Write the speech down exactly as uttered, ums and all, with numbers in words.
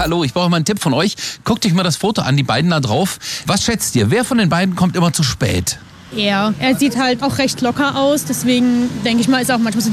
Hallo, ich brauche mal einen Tipp von euch. Guckt euch mal das Foto an, die beiden da drauf. Was schätzt ihr? Wer von den beiden kommt immer zu spät? Er. Er sieht halt auch recht locker aus, deswegen denke ich mal, ist er auch manchmal so